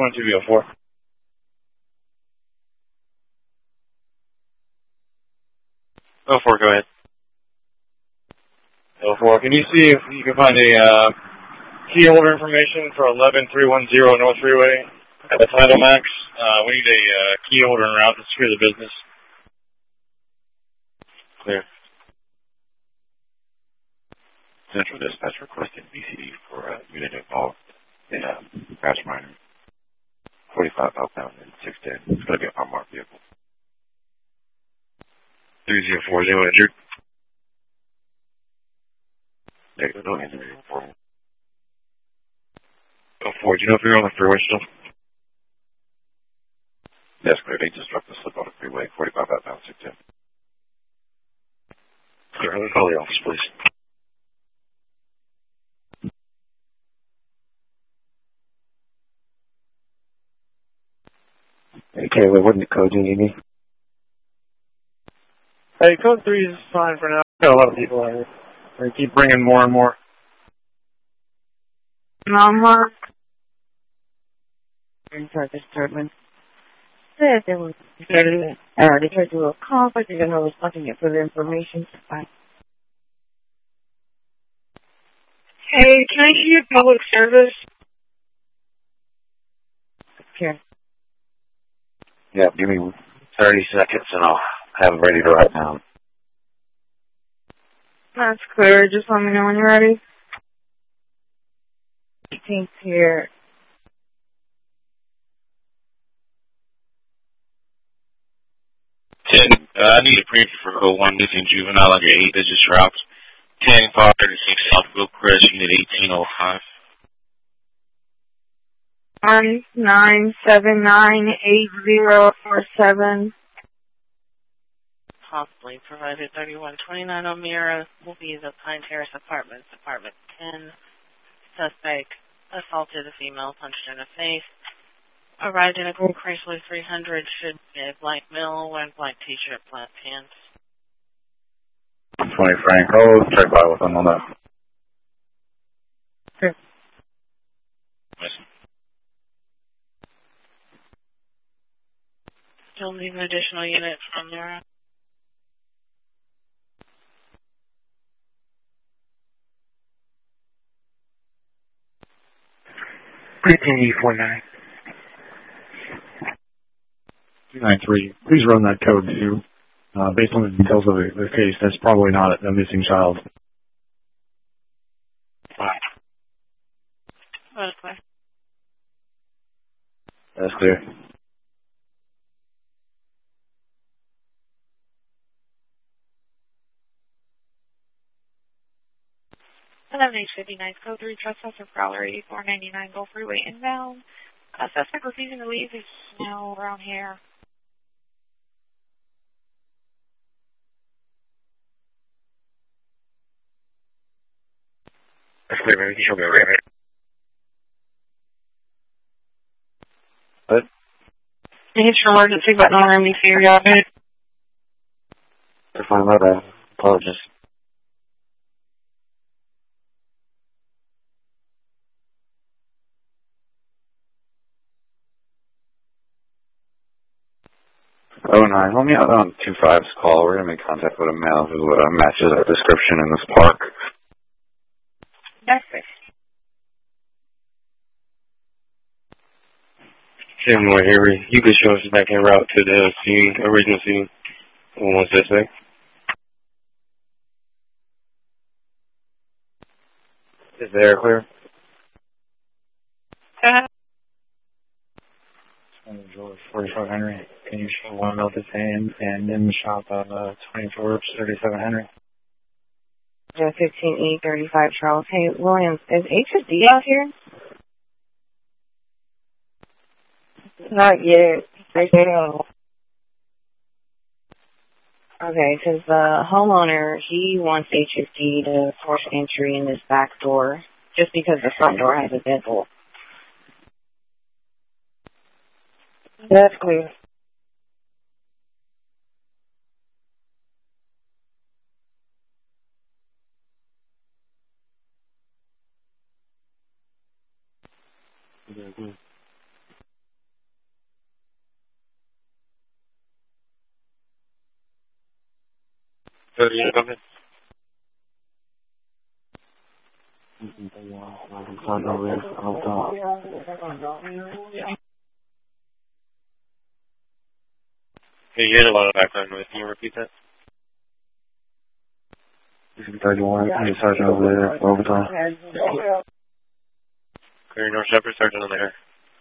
61204. 04, go ahead. 04, can you see if you can find a key holder information for 11310 North Freeway at the Title Max? We need a key holder en route to secure the business. Clear. Central Dispatch requesting BCD for a unit involved in a crash minor. 45 outbound and 610. It's going to be an unmarked vehicle. 3040 injured. There you go, no injury report. 04, do you know if you're on the freeway still? That's clear. They just dropped the slip on the freeway. 45 outbound 610. Clear. Let me call the office, please. Hey, Taylor, what code do you need? Hey, code 3 is fine for now. Got a lot of people out here. They keep bringing more and more. Mark. Disturbance. Says they were they tried to do a call, but they're going to responding it for the information. Bye. Hey, can I see your public service? Here. Yeah, give me 30 seconds and I'll have it ready to write down. That's clear. Just let me know when you're ready. 18th here. I need a print for code 1 missing juvenile under 8-digit routes. 10-536 South Gilchrist, unit 1805. 19798047. Possibly provided 3129 O'Meara will be the Pine Terrace Apartments, Apartment 10. Suspect assaulted a female, punched in the face. Arrived in a gold Chrysler 300, should be a black male, wearing black t-shirt, black pants. 20 Franco, check by with them on that. Okay. Still need an additional unit from there. 349. 293. Please run that code too. Based on the details of the case, that's probably not a missing child. That's clear. That's clear. 11-859, code 3, trespasser, Prowler, 8499, Gulf Freeway inbound. Suspect refusing to leave is now around here. That's clear, baby. She'll be right. What? Hit your emergency button on MDC, you got it? They're fine, my bad. Apologies. Oh, 09. Let me out on 25's call. We're going to make contact with a male who matches our description in this park. That's it. Same way here. You could show us back en route to the scene, original scene. One suspect. Is the air clear? George 45 Henry. Can you show one of his hands and in the shop of 24 37 Henry? 15E35 Charles. Hey, Williams, is HSD out here? Not yet. They don't. Okay, because the homeowner, he wants HSD to force entry in this back door just because the front door has a deadbolt. That's clear. 30 unit, go ahead. Hey, you had a lot of background noise. Can you repeat that? 31, Sergeant over there, overtime. Clear North Shepherd, Sergeant on the air.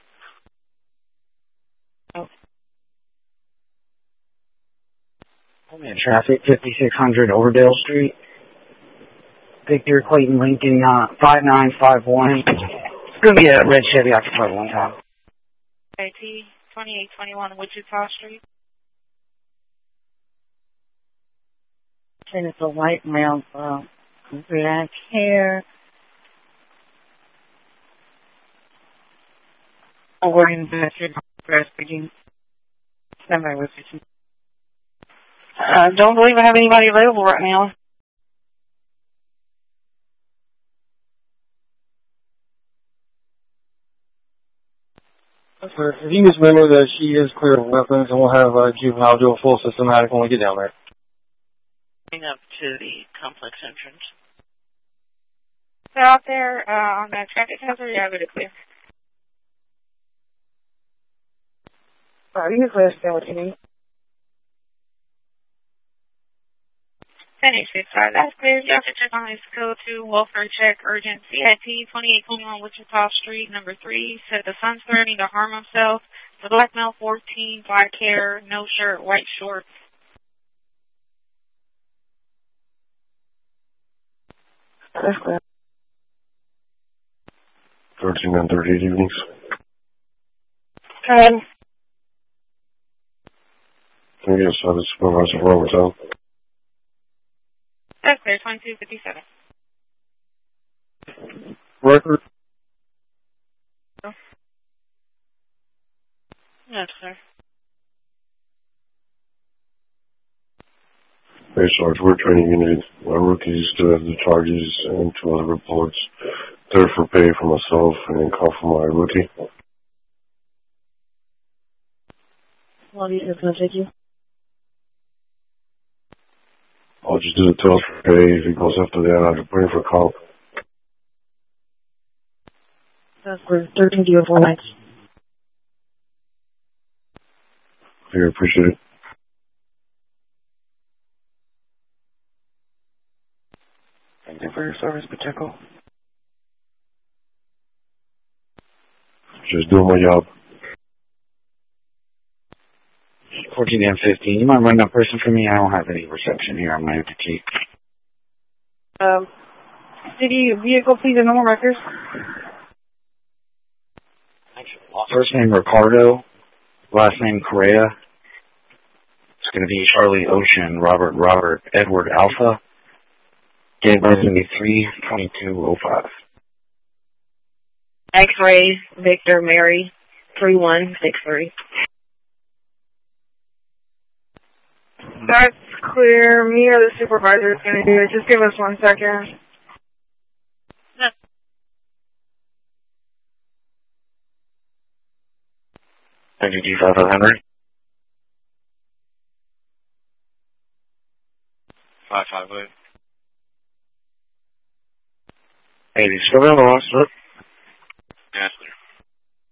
I'm in traffic, 5600 Overdale Street. Victor Clayton Lincoln, 5951. It's going to be a red Chevy occupied one time. IT 2821 Wichita Street. And it's a white male, black hair. Wearing dress speaking. Stand by with you. Don't believe I have anybody available right now. Sir, if you just remember that she is clear of weapons, and we'll have juvenile do a full systematic when we get down there. Up to the complex entrance. They're out there on that traffic hazard. Yeah, but it's clear. You can clear still what you need. 10-865, that's clear. You have to check on this code 2, welfare check, urgent, CIT 2821 Wichita Street, number 3. Said the son's threatening to harm himself. The black male, 14, black hair, no shirt, white shorts. That's clear. 13-38 evenings. Go ahead. Can you get a supervisor for overtime? That's clear, 2257. Record. Yes, sir. Hey, Sarge, we're training unit. My rookies still have the charges and 2 other reports. 3rd for pay for myself and then call for my rookie. How long is this going to take you? I'll just do the 12 for pay. If he goes after that, I'll bring for comp. That's clear. 13 to you 4 nights. Here, appreciate it. Thank you for your service, Pacheco. Just doing my job. 14 and 15. You mind running that person for me? I don't have any reception here. I'm going to have to keep. City vehicle, please, and normal records. First name Ricardo, last name Correa. It's going to be Charlie Ocean, Robert Edward Alpha. Date of birth is going to be 3/22/05. X-ray, Victor, Mary, 3163. That's clear. Me or the supervisor is going to do it. Just give us 1 second. Thank you, G5500. 558. Hey, do you still have a loss, sir?